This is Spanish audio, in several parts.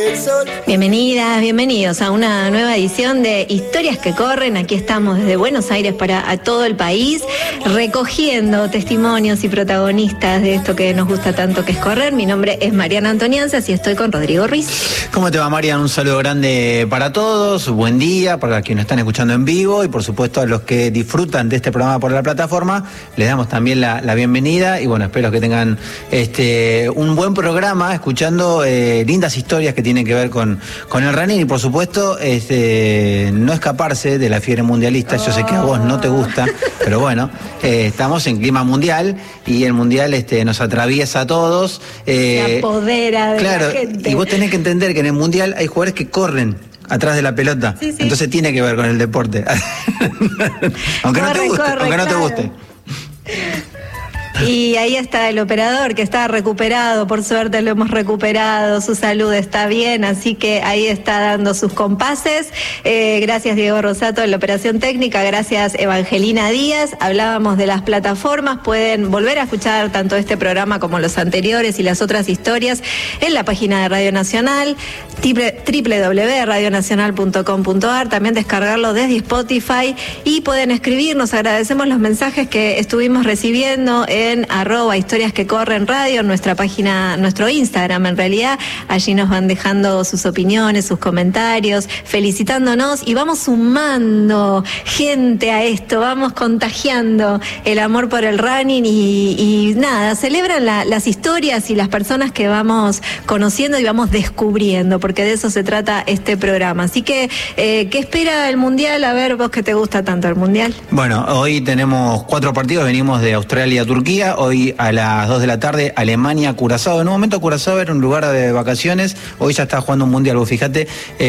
Bienvenidas, bienvenidos a una nueva edición de Historias que Corren. Aquí estamos desde Buenos Aires para a todo el país, recogiendo testimonios y protagonistas de esto que nos gusta tanto, que es correr. Mi nombre es Mariana Antonianzas y estoy con Rodrigo Ruiz. ¿Cómo te va, Mariana? Un saludo grande para todos, buen día para quienes nos están escuchando en vivo y por supuesto a los que disfrutan de este programa por la plataforma, les damos también la bienvenida y bueno, espero que tengan un buen programa escuchando lindas historias que tienen que ver con el running y por supuesto no escaparse de la fiebre mundialista. Yo sé que a vos no te gusta, pero bueno, estamos en clima mundial y el mundial nos atraviesa a todos. Se apodera de la gente. Y vos tenés que entender que en el mundial hay jugadores que corren atrás de la pelota, sí. Entonces tiene que ver con el deporte. aunque no te guste. Y ahí está el operador que está recuperado, por suerte lo hemos recuperado, su salud está bien, así que ahí está dando sus compases. Gracias Diego Rosato en la operación técnica, gracias Evangelina Díaz. Hablábamos de las plataformas, pueden volver a escuchar tanto este programa como los anteriores y las otras historias en la página de Radio Nacional, www.radionacional.com.ar, también descargarlo desde Spotify y pueden escribirnos. Agradecemos los mensajes que estuvimos recibiendo en @historias que corren radio, en nuestra página, nuestro Instagram en realidad. Allí nos van dejando sus opiniones, sus comentarios, felicitándonos y vamos sumando gente a esto, vamos contagiando el amor por el running y nada, celebran las historias y las personas que vamos conociendo y vamos descubriendo, porque de eso se trata este programa. Así que, ¿qué espera el Mundial? A ver, vos que te gusta tanto el Mundial. Bueno, hoy tenemos 4 partidos, venimos de Australia a Turquía. Hoy a las 2 de la tarde, Alemania, Curazao. En un momento Curazao era un lugar de vacaciones, hoy ya está jugando un mundial, vos fíjate.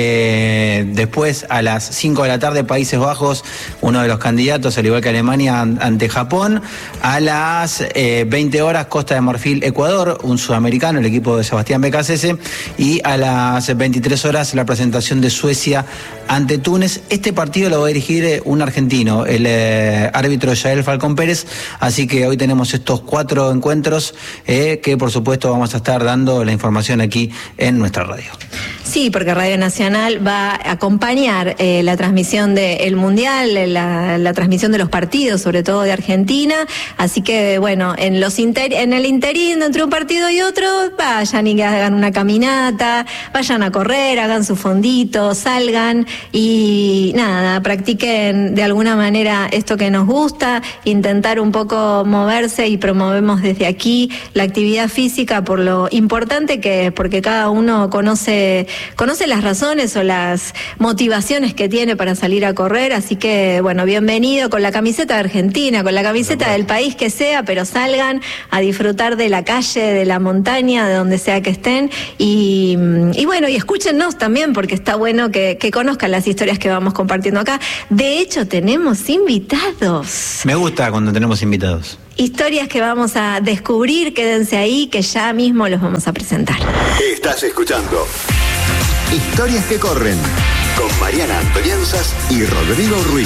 Después a las 5 de la tarde, Países Bajos, uno de los candidatos, al igual que Alemania, ante Japón. A las 20 horas, Costa de Marfil, Ecuador, un sudamericano, el equipo de Sebastián Becasese. Y a las 23 horas, la presentación de Suecia ante Túnez. Este partido lo va a dirigir un argentino, el árbitro Yael Falcón Pérez, así que hoy tenemos estos 4 encuentros que por supuesto vamos a estar dando la información aquí en nuestra radio. Sí, porque Radio Nacional va a acompañar la transmisión del Mundial, la transmisión de los partidos, sobre todo de Argentina, así que bueno, en el interín entre un partido y otro, vayan y hagan una caminata, vayan a correr, hagan su fondito, salgan y nada, practiquen de alguna manera esto que nos gusta, intentar un poco moverse y promovemos desde aquí la actividad física por lo importante que es, porque cada uno conoce las razones o las motivaciones que tiene para salir a correr, así que bueno, bienvenido con la camiseta de Argentina, con la camiseta del país que sea, pero salgan a disfrutar de la calle, de la montaña, de donde sea que estén y bueno, y escúchennos también porque está bueno que conozcan las historias que vamos compartiendo acá. De hecho, tenemos invitados. Me gusta cuando tenemos invitados. Historias que vamos a descubrir, quédense ahí que ya mismo los vamos a presentar. Estás escuchando Historias que Corren con Mariana Antonianzas y Rodrigo Ruiz.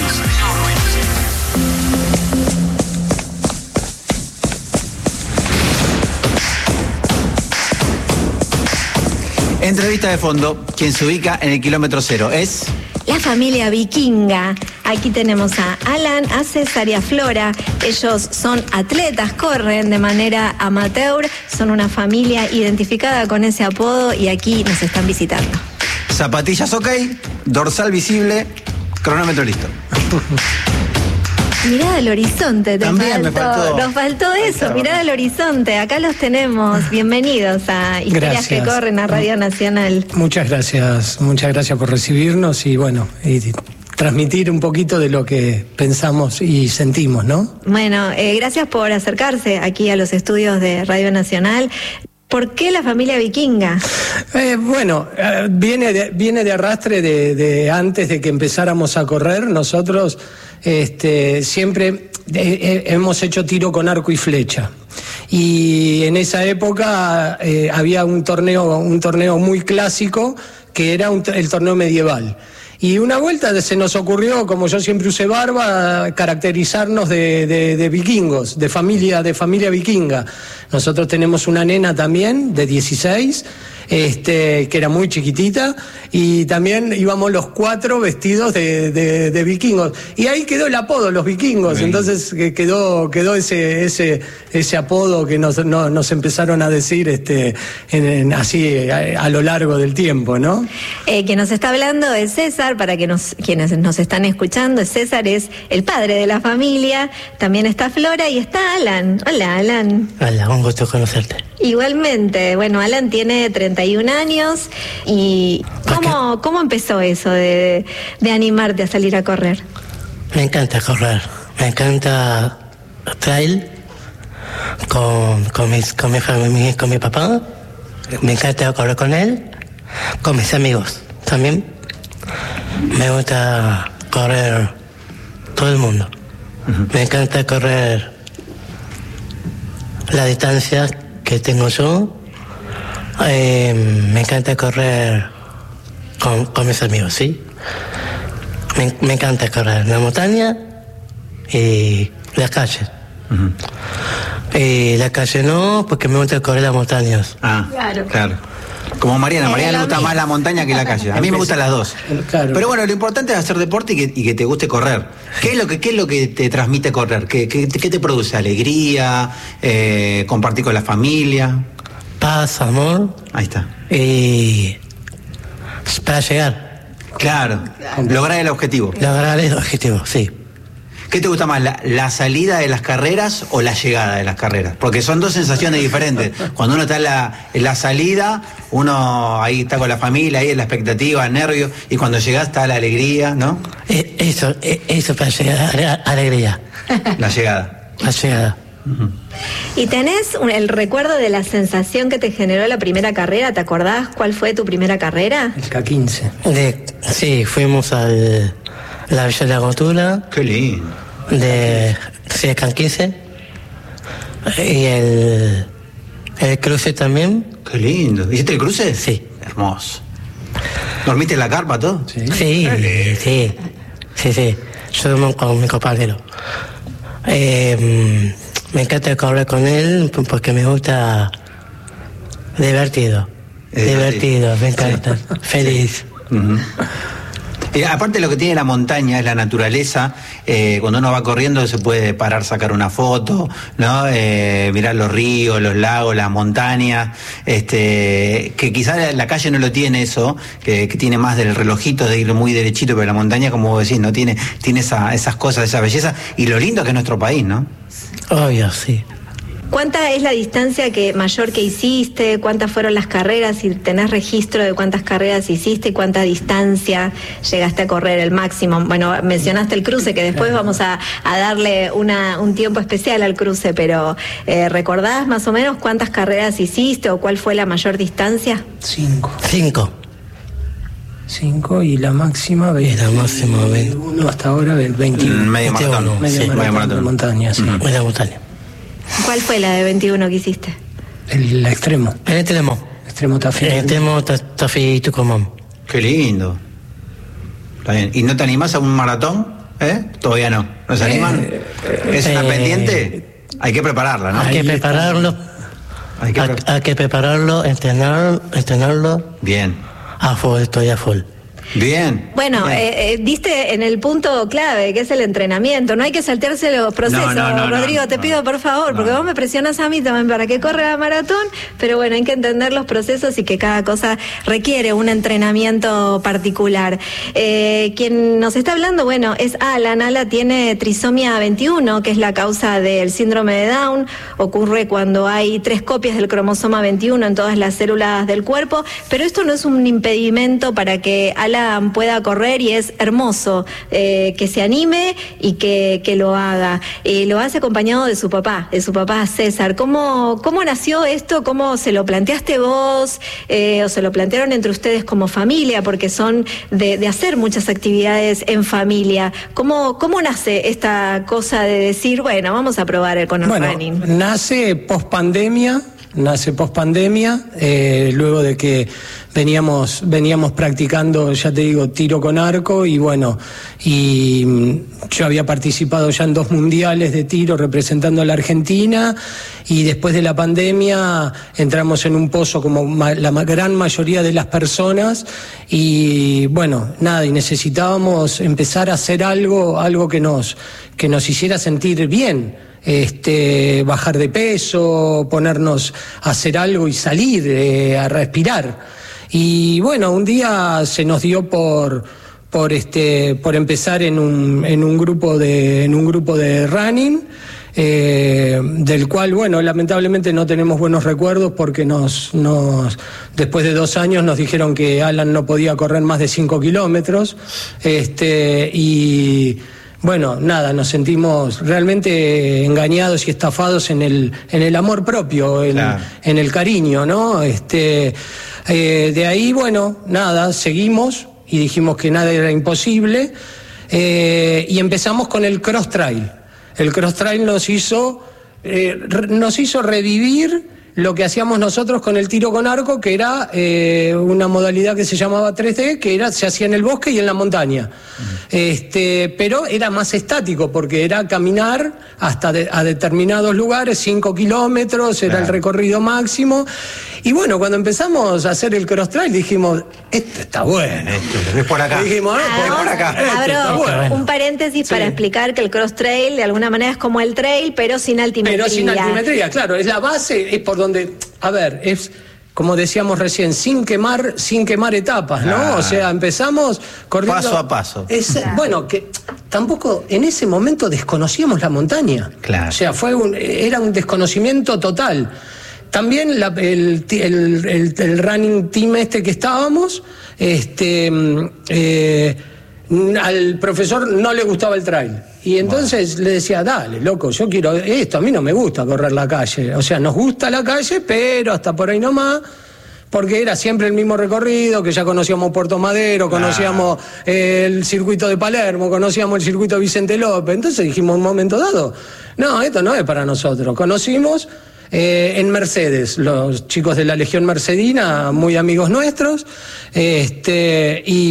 Entrevista de fondo, quien se ubica en el kilómetro 0 es... La familia vikinga. Aquí tenemos a Alan, a César y a Flora. Ellos son atletas, corren de manera amateur, son una familia identificada con ese apodo y aquí nos están visitando. Zapatillas ok, dorsal visible, cronómetro listo. Mirá al horizonte, también me faltó. Nos faltó eso, mirá al horizonte. Acá los tenemos. Bienvenidos a Historias que Corren a Radio Nacional. Muchas gracias por recibirnos y bueno, y transmitir un poquito de lo que pensamos y sentimos, ¿no? Bueno, gracias por acercarse aquí a los estudios de Radio Nacional. ¿Por qué la familia vikinga? Viene de arrastre de antes de que empezáramos a correr. Nosotros siempre hemos hecho tiro con arco y flecha. Y en esa época había un torneo muy clásico que era el torneo medieval. Y una vuelta se nos ocurrió, como yo siempre usé barba, caracterizarnos de vikingos, de familia vikinga. Nosotros tenemos una nena también, de 16, que era muy chiquitita, y también íbamos los 4 vestidos de vikingos. Y ahí quedó el apodo, los vikingos. Entonces quedó ese apodo que nos empezaron a decir así a lo largo del tiempo, ¿no? Quien nos está hablando es César, para quienes nos están escuchando, César es el padre de la familia, también está Flora y está Alan. Hola, Alan. Hola, un gusto conocerte. Igualmente, bueno, Alan tiene 31 años y ¿cómo empezó eso de animarte a salir a correr? Me encanta correr, me encanta trail con mi familia, con mi papá, me encanta correr con él, con mis amigos también. Me gusta correr todo el mundo. Me encanta correr la distancia que tengo yo. Me encanta correr con mis amigos, ¿sí? Me encanta correr la montaña y la calle. La calle no, porque me gusta correr las montañas. Claro. Como Mariana le gusta más la montaña que la calle. A mí me gustan las dos. Claro. Pero bueno, lo importante es hacer deporte y que te guste correr. ¿Qué es lo que te transmite correr? ¿Qué te produce? ¿Alegría? ¿Compartir con la familia? Paz, amor. Ahí está. Y para llegar. Claro. Lograr el objetivo. Lograr el objetivo, sí. ¿Qué te gusta más, la salida de las carreras o la llegada de las carreras? Porque son dos sensaciones diferentes. Cuando uno está en la salida, uno ahí está con la familia, ahí en la expectativa, nervios, y cuando llegás está la alegría, ¿no? Eso para llegar a alegría. La llegada. La llegada. ¿Y tenés el recuerdo de la sensación que te generó la primera carrera? ¿Te acordás cuál fue tu primera carrera? El K15. Sí, fuimos a la Villa de la Gotura. Qué lindo. Sí, el K15. Y el cruce también. Qué lindo. ¿Hiciste el cruce? Sí. Hermoso. ¿Dormiste en la carpa todo? Sí. Yo duermo con mi compañero. Me encanta correr con él porque me gusta divertido, me encanta, sí. Feliz. Y aparte lo que tiene la montaña es la naturaleza. Cuando uno va corriendo se puede parar, sacar una foto, ¿no? Mirar los ríos, los lagos, las montañas, que quizás la calle no lo tiene eso, que tiene más del relojito de ir muy derechito, pero la montaña, como vos decís, no tiene esas cosas, esa belleza, y lo lindo que es nuestro país, ¿no? Obvio, sí. ¿Cuánta es la distancia mayor que hiciste? ¿Cuántas fueron las carreras? Si tenés registro de cuántas carreras hiciste y cuánta distancia llegaste a correr, el máximo. Bueno, mencionaste el cruce, que después vamos a darle un tiempo especial al cruce, pero ¿recordás más o menos cuántas carreras hiciste o cuál fue la mayor distancia? 5. 5 y la máxima 20. Y la máxima 21 hasta ahora 21. Medio maratón. Medio maratón de montaña, sí. Media montaña. ¿Cuál fue la de 21 que hiciste? El extremo. El extremo. Extremo Tafí. El extremo Tafí Tucumán. Qué lindo. Está bien. ¿Y no te animás a un maratón? Todavía no. ¿No se animan? ¿Es una pendiente? Hay que prepararla, ¿no? Hay que prepararlo. Hay que prepararlo, entrenarlo. Bien. A full, estoy a full. Bien. Bueno, diste en el punto clave, que es el entrenamiento. No hay que saltearse los procesos. No, Rodrigo, te pido por favor, porque vos me presionas a mí también para que corra la maratón, pero bueno, hay que entender los procesos y que cada cosa requiere un entrenamiento particular. Quien nos está hablando, bueno, es Alan. Alan tiene trisomía 21, que es la causa del síndrome de Down. Ocurre cuando hay 3 copias del cromosoma 21 en todas las células del cuerpo, pero esto no es un impedimento para que Alan pueda correr, y es hermoso que se anime y que lo haga. Lo hace acompañado de su papá César. ¿Cómo nació esto? ¿Cómo se lo planteaste vos? ¿O se lo plantearon entre ustedes como familia? Porque son de hacer muchas actividades en familia. ¿Cómo nace esta cosa de decir, bueno, vamos a probar el Conor Running? Nace post pandemia. nace post pandemia, luego de que veníamos practicando, ya te digo, tiro con arco, y bueno, y yo había participado ya en 2 mundiales de tiro representando a la Argentina, y después de la pandemia entramos en un pozo como la gran mayoría de las personas, y bueno, nada, y necesitábamos empezar a hacer algo que nos hiciera sentir bien. Bajar de peso, ponernos a hacer algo y salir a respirar. Y bueno, un día se nos dio por empezar en un grupo de running, del cual, bueno, lamentablemente no tenemos buenos recuerdos, porque después de 2 años nos dijeron que Alan no podía correr más de 5 kilómetros, y bueno, nada, nos sentimos realmente engañados y estafados en el amor propio, claro, en el cariño, ¿no? De ahí, bueno, nada, seguimos y dijimos que nada era imposible, y empezamos con el cross trail. El cross trail nos hizo revivir lo que hacíamos nosotros con el tiro con arco, que era una modalidad que se llamaba 3D, que se hacía en el bosque y en la montaña. Pero era más estático, porque era caminar hasta a determinados lugares, 5 kilómetros, era el recorrido máximo. Y bueno, cuando empezamos a hacer el cross trail dijimos, esto está bueno. Es por acá. Dijimos, es por acá. Abro un paréntesis para explicar que el cross trail de alguna manera es como el trail, pero sin altimetría. Pero sin altimetría, claro, es la base, es por donde, a ver, es como decíamos recién, sin quemar etapas, ¿no? O sea, empezamos corriendo paso a paso. Bueno, que tampoco en ese momento desconocíamos la montaña. Claro. O sea, era un desconocimiento total. También el running team que estábamos, al profesor no le gustaba el trail. Y entonces le decía, dale, loco, yo quiero esto, a mí no me gusta correr la calle. O sea, nos gusta la calle, pero hasta por ahí nomás, porque era siempre el mismo recorrido, que ya conocíamos Puerto Madero, conocíamos el circuito de Palermo, conocíamos el circuito de Vicente López. Entonces dijimos en un momento dado, no, esto no es para nosotros. Conocimos en Mercedes, los chicos de la Legión Mercedina, muy amigos nuestros, y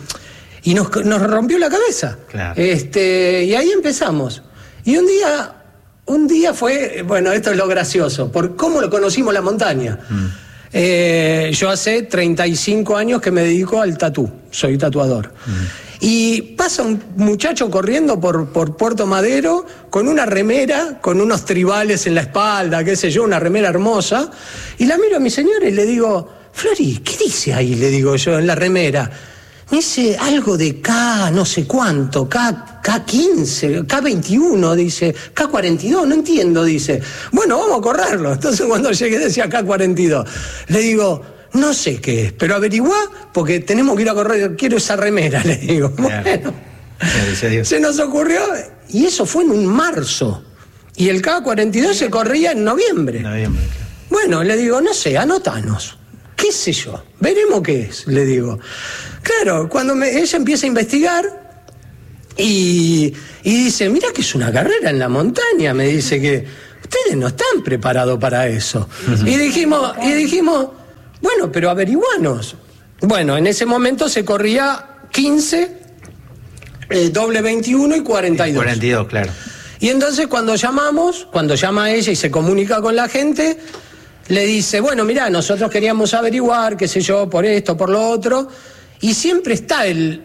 nos rompió la cabeza. Claro. Y ahí empezamos. Y un día fue, bueno, esto es lo gracioso, por cómo lo conocimos la montaña. Yo hace 35 años que me dedico al tatú, soy tatuador. Y pasa un muchacho corriendo por Puerto Madero con una remera, con unos tribales en la espalda, qué sé yo, una remera hermosa. Y la miro a mi señora y le digo, Flori, ¿qué dice ahí? Le digo yo en la remera. Me dice algo de K, no sé cuánto, K15, K21, dice, K42, no entiendo, dice. Bueno, vamos a correrlo. Entonces cuando llegué decía K42. Le digo, no sé qué es, pero averiguá, porque tenemos que ir a correr, quiero esa remera, le digo. Bueno, se nos ocurrió, y eso fue en un marzo. Y el K42 se corría en noviembre. Bueno, le digo, no sé, anotanos. ¿Qué sé yo? Veremos qué es, le digo. Claro, cuando ella empieza a investigar y dice, mira que es una carrera en la montaña, me dice que ustedes no están preparados para eso. Y dijimos, bueno, pero averiguanos. Bueno, en ese momento se corría 15, doble 21 y 42. 42, claro. Y entonces cuando llama ella y se comunica con la gente, le dice, bueno, mirá, nosotros queríamos averiguar, qué sé yo, por esto, por lo otro, y siempre está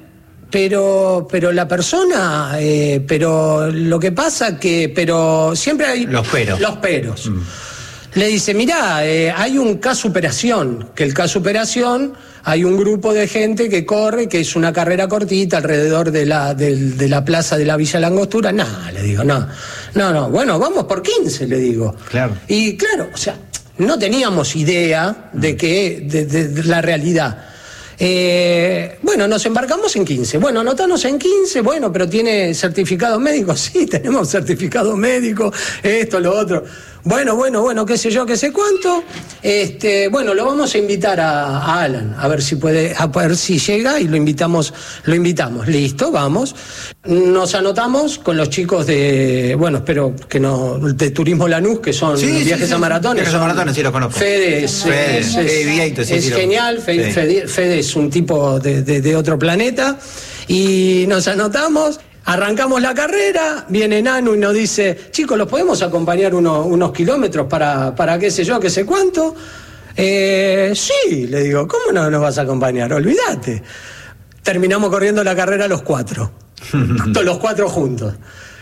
pero la persona, pero lo que pasa pero siempre hay los peros. Le dice, mirá, hay un K-Superación, que el K-Superación hay un grupo de gente que corre, que es una carrera cortita alrededor de la plaza de la Villa Langostura. No, le digo, no, bueno, vamos por 15, le digo. Claro. Y claro, o sea, no teníamos idea de la realidad. Bueno, nos embarcamos en 15. Bueno, anotanos en 15, bueno, pero ¿tiene certificado médico? Sí, tenemos certificado médico, esto, lo otro. Bueno, qué sé yo, qué sé cuánto. Bueno, lo vamos a invitar a Alan, a ver si puede, a ver si llega y lo invitamos, listo, vamos. Nos anotamos con los chicos de, espero que no, de Turismo Lanús, que son Viajes a Maratones. Viajes a Maratones, sí los conozco. Fede es genial, Fede es un tipo de otro planeta, y nos anotamos. Arrancamos la carrera, viene Nanu y nos dice, chicos, ¿los podemos acompañar unos kilómetros para qué sé yo, qué sé cuánto? Sí, le digo, ¿cómo no nos vas a acompañar? Olvídate. Terminamos corriendo la carrera los 4, los 4 juntos.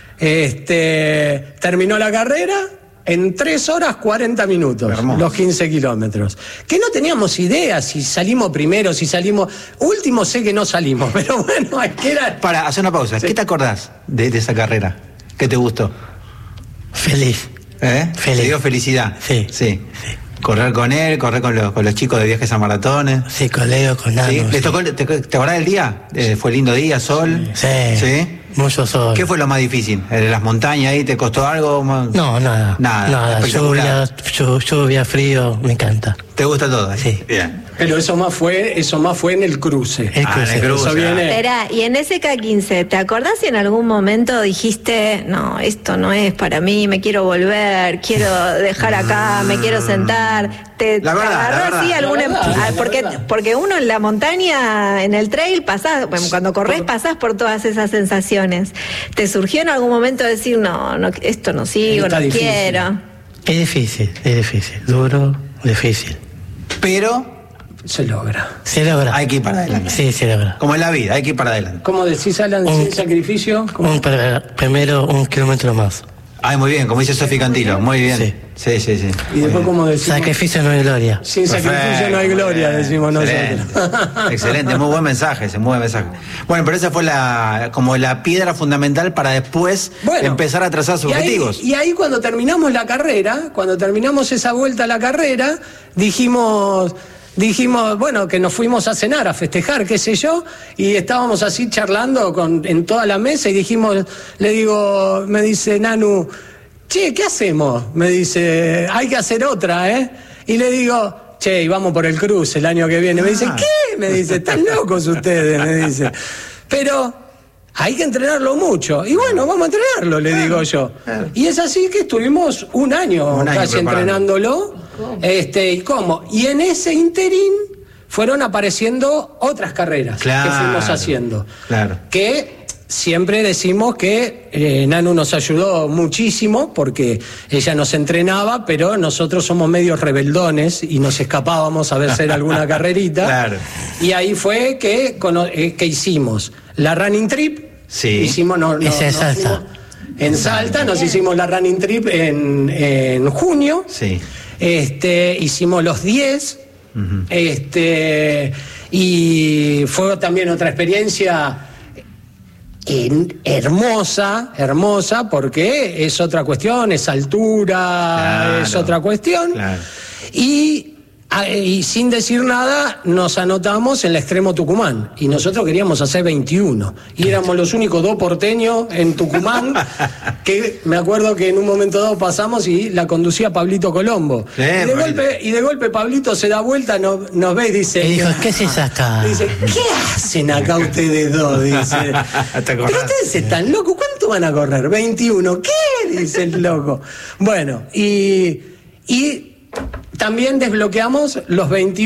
Terminó la carrera en 3 horas 40 minutos, hermoso. Los 15 kilómetros. Que no teníamos idea si salimos primero, si salimos... Último sé que no salimos, pero bueno, es que era... Para, hacer una pausa. Sí. ¿Qué te acordás de esa carrera? ¿Qué te gustó? Feliz. Feliz. ¿Te dio felicidad? Sí. Correr con él, correr con los chicos de Viajes a Maratones. Sí, con Leo, con Nano. ¿Sí? ¿Te acordás del día? ¿Fue lindo día, sol? Sí. Mucho sol. ¿Qué fue lo más difícil? ¿Las montañas ahí te costó algo? No, nada. Lluvia, frío, me encanta. ¿Te gusta todo? Sí. Bien. Pero eso más fue en el cruce. En el cruce. Eso viene... Esperá, y en ese K15, ¿te acordás si en algún momento dijiste, no, esto no es para mí, me quiero volver, quiero dejar acá, me quiero sentar? ¿Te agarró así alguna... Porque uno en la montaña, en el trail, cuando corres pasás por todas esas sensaciones. ¿Te surgió en algún momento decir, no, esto no sigo, no quiero? Es difícil, duro, difícil. Pero... Se logra. Hay que ir para adelante. Sí, se logra. Como en la vida, hay que ir para adelante. ¿Cómo decís, Alan, sin sacrificio? Primero 1 kilómetro más. Ay, muy bien, como dice Sofi Cantilo, muy bien. Sí. Y después, ¿cómo decimos? Sacrificio no hay gloria. Sin sacrificio no hay gloria, decimos nosotros. Excelente, muy buen mensaje, Bueno, pero esa fue como la piedra fundamental para después empezar a trazar sus objetivos. Y ahí cuando terminamos la carrera, cuando terminamos esa vuelta a la carrera, dijimos, que nos fuimos a cenar, a festejar, qué sé yo, y estábamos así charlando en toda la mesa y me dice Nanu, che, ¿qué hacemos? Me dice, hay que hacer otra, Y le digo, che, y vamos por el cruce el año que viene. Me dice, ¿qué? Me dice, están locos ustedes, me dice. Pero hay que entrenarlo mucho. Y bueno, vamos a entrenarlo, le digo yo. Y es así que estuvimos un año casi entrenándolo. ¿Y cómo? Y en ese interín fueron apareciendo otras carreras que fuimos haciendo. Claro. Que siempre decimos que Nanu nos ayudó muchísimo porque ella nos entrenaba, pero nosotros somos medios rebeldones y nos escapábamos a hacer alguna carrerita. Claro. Y ahí fue que hicimos la running trip. Sí. Hicimos Salta. En Salta nos hicimos la running trip en junio. Sí. Hicimos los 10. Y fue también otra experiencia hermosa, porque es otra cuestión, es altura, es otra cuestión. Claro. Y sin decir nada nos anotamos en la Extremo Tucumán y nosotros queríamos hacer 21 y éramos los únicos 2 porteños en Tucumán que me acuerdo que en un momento dado pasamos y la conducía Pablito Colombo y de golpe Pablito se da vuelta, nos ve y dice, y dijo, ¿qué es acá? Dice, ¿qué hacen acá ustedes dos? Dice, pero ustedes están locos, ¿cuánto van a correr? 21, ¿qué? Dice el loco. Bueno, y también desbloqueamos los 21